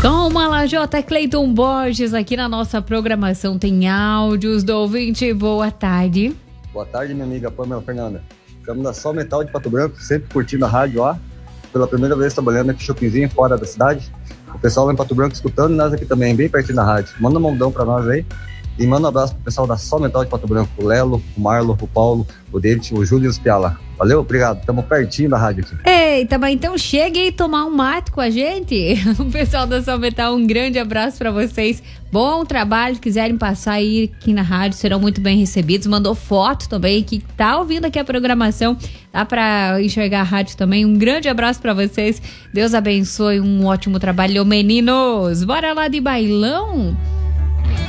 Toma lá, J. Cleiton Borges, aqui na nossa programação tem áudios do ouvinte. Boa tarde. Boa tarde, minha amiga Pamela Fernanda. Estamos na Sol Metal de Pato Branco, sempre curtindo a rádio lá. Pela primeira vez trabalhando aqui, shoppingzinho fora da cidade. O pessoal lá em Pato Branco escutando e nós aqui também, bem pertinho da rádio. Manda um mandão pra nós aí. E manda um abraço pro pessoal da Sol Metal de Pato Branco. O Lelo, o Marlo, o Paulo, o David, o Júlio e os Piala. Valeu, obrigado. Estamos pertinho da rádio aqui. Eita, mas então chega aí tomar um mate com a gente. O pessoal da Sol Metal, um grande abraço pra vocês. Bom trabalho. Se quiserem passar aí aqui na rádio, serão muito bem recebidos. Mandou foto também, que tá ouvindo aqui a programação. Dá pra enxergar a rádio também. Um grande abraço pra vocês. Deus abençoe. Um ótimo trabalho, meninos. Bora lá de bailão?